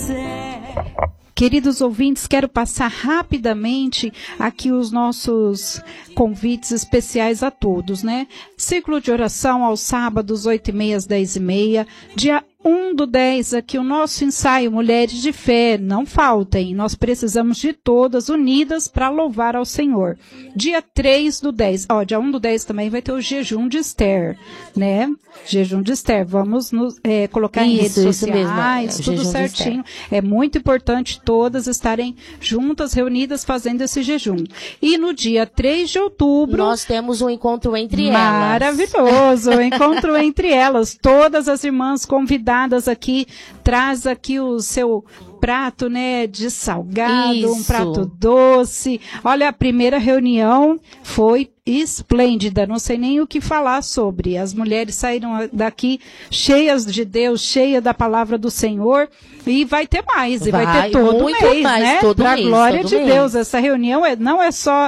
Queridos ouvintes, quero passar rapidamente aqui os nossos convites especiais a todos, né? Círculo de oração aos sábados, 8h30 às 10h30. Dia 1/10, aqui o nosso ensaio Mulheres de Fé. Não faltem, nós precisamos de todas unidas para louvar ao Senhor. Dia 3/10, dia 1/10 também vai ter o jejum de Esther, né? Jejum de Esther, vamos colocar em redes sociais, tudo certinho. É muito importante todas estarem juntas, reunidas, fazendo esse jejum. E no dia 3 de outubro... nós temos um encontro entre elas. Maravilhoso, um encontro entre elas. Todas as irmãs convidadas aqui, traz aqui o seu prato, né, de salgado, Isso. Um prato doce. Olha, a primeira reunião foi esplêndida, não sei nem o que falar sobre. As mulheres saíram daqui cheias de Deus, cheias da palavra do Senhor, e vai ter mais, e vai ter todo mês, né? Para a glória de Deus. Essa reunião não é só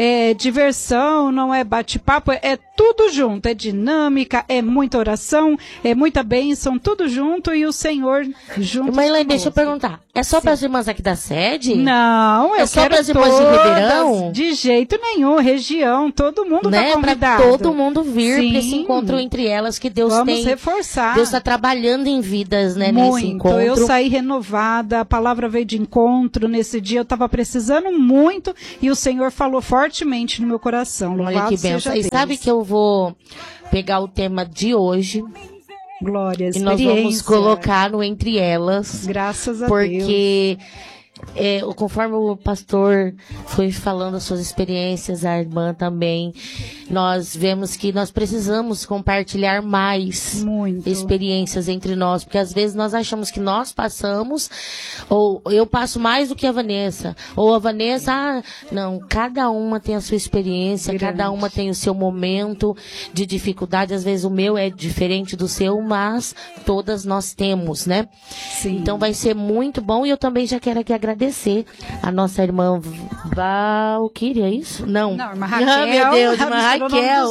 diversão, não é bate-papo, é tudo junto, é dinâmica, é muita oração, é muita bênção, tudo junto, e o Senhor junto. Mas, Elaine, deixa eu perguntar, é só para as irmãs aqui da sede? Não, eu só quero para as irmãs de Ribeirão? De jeito nenhum, região, todo mundo está convidado. Para todo mundo vir para esse encontro entre elas, que Deus Vamos reforçar. Deus está trabalhando em vidas, né, nesse encontro. Eu saí renovada, a palavra veio de encontro nesse dia, eu estava precisando muito, e o Senhor falou fortemente no meu coração. Olha que bênção. E sabe que eu vou pegar o tema de hoje, glória, e nós vamos colocar no Entre Elas. Graças a Deus. Porque conforme o pastor foi falando as suas experiências, a irmã também, nós vemos que nós precisamos compartilhar mais experiências entre nós, porque às vezes nós achamos que nós passamos, ou eu passo mais do que a Vanessa, ou a Vanessa, não, cada uma tem a sua experiência, cada uma tem o seu momento de dificuldade, às vezes o meu é diferente do seu, mas todas nós temos, né? Sim. Então vai ser muito bom, e eu também já quero aqui agradecer a nossa irmã Valquíria, é isso? Não, irmã Raquel. Ah, meu Deus, irmã Raquel.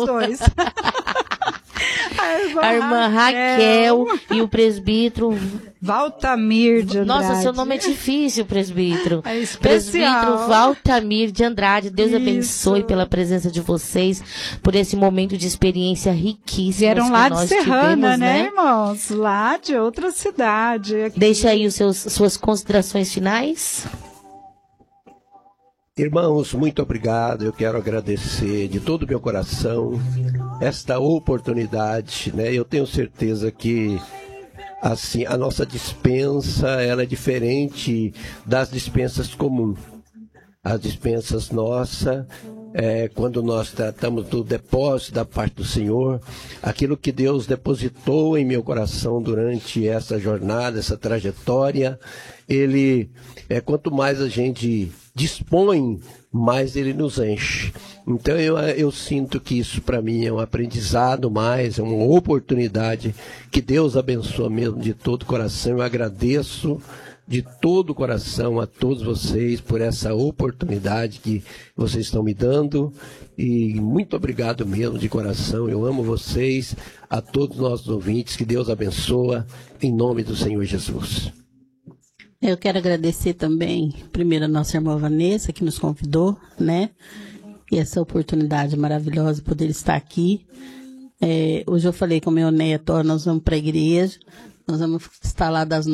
A irmã Raquel e o presbítero Valtamir de Andrade. Nossa, seu nome é difícil, presbítero. É especial. Presbítero Valtamir de Andrade. Deus abençoe pela presença de vocês, por esse momento de experiência riquíssima. Vieram lá de Serrana, né, irmãos? Lá de outra cidade. Aqui. Deixa aí suas considerações finais. Irmãos, muito obrigado. Eu quero agradecer de todo o meu coração esta oportunidade, né? Eu tenho certeza que assim a nossa dispensa ela é diferente das dispensas comuns. As dispensas nossas, quando nós tratamos do depósito da parte do Senhor, aquilo que Deus depositou em meu coração durante essa jornada, essa trajetória, quanto mais a gente dispõe, mais ele nos enche. Então eu sinto que isso para mim é um aprendizado mais, é uma oportunidade que Deus abençoa mesmo de todo o coração. Eu agradeço de todo o coração a todos vocês por essa oportunidade que vocês estão me dando, e muito obrigado mesmo de coração. Eu amo vocês, a todos os nossos ouvintes, que Deus abençoa em nome do Senhor Jesus. Eu quero agradecer também, primeiro, a nossa irmã Vanessa, que nos convidou, né? E essa oportunidade maravilhosa de poder estar aqui. Hoje eu falei com o meu neto, nós vamos para a igreja, nós vamos estar lá das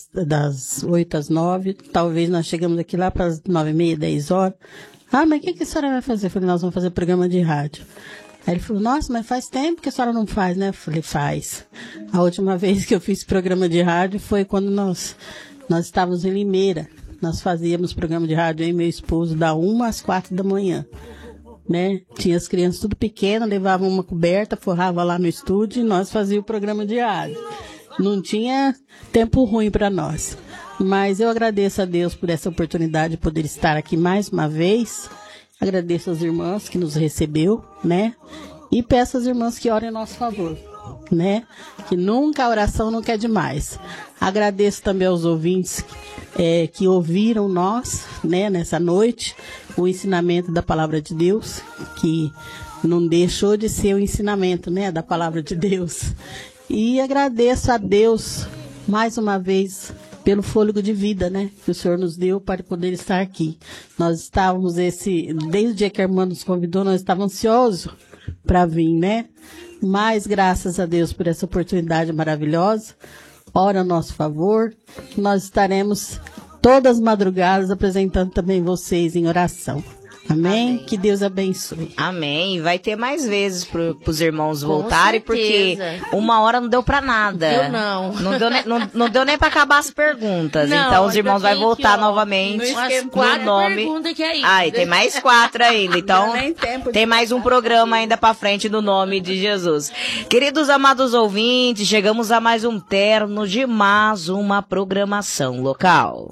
8 às 9, talvez nós chegamos aqui lá para as 9h30, 10 horas. Ah, mas o que a senhora vai fazer? Eu falei, nós vamos fazer programa de rádio. Aí ele falou, nossa, mas faz tempo que a senhora não faz, né? Eu falei, faz. A última vez que eu fiz programa de rádio foi quando nós estávamos em Limeira. Nós fazíamos programa de rádio, eu e meu esposo, da 1 às 4 da manhã. Né? Tinha as crianças tudo pequenas, levavam uma coberta, forrava lá no estúdio e nós fazíamos o programa de rádio. Não tinha tempo ruim para nós. Mas eu agradeço a Deus por essa oportunidade de poder estar aqui mais uma vez. Agradeço às irmãs que nos recebeu, né? E peço às irmãs que orem em nosso favor, né? Que nunca a oração nunca é demais. Agradeço também aos ouvintes que ouviram nós, né, nessa noite, o ensinamento da palavra de Deus, que não deixou de ser o ensinamento, né, da palavra de Deus. E agradeço a Deus mais uma vez pelo fôlego de vida, né? Que o Senhor nos deu para poder estar aqui. Nós estávamos desde o dia que a irmã nos convidou, nós estávamos ansiosos para vir, né? Mas graças a Deus por essa oportunidade maravilhosa. Ora a nosso favor, nós estaremos todas as madrugadas apresentando também vocês em oração. Amém? Amém. Que Deus abençoe. Amém. E vai ter mais vezes pros irmãos voltarem, porque 1 hora não deu pra nada. Eu não. Não deu nem pra acabar as perguntas. Não, então os irmãos vão voltar novamente no nome. E tem mais 4 ainda. Então tem mais um programa ainda pra frente no nome de Jesus. Queridos amados ouvintes, chegamos a mais um término de mais uma programação local.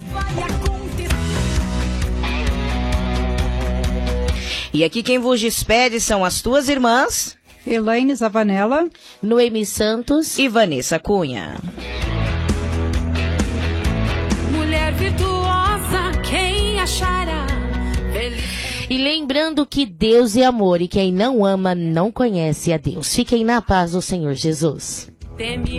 E aqui quem vos despede são as tuas irmãs, Elaine Zavanella, Noemi Santos e Vanessa Cunha. Mulher virtuosa, quem achará feliz. E lembrando que Deus é amor e quem não ama não conhece a Deus. Fiquem na paz do Senhor Jesus.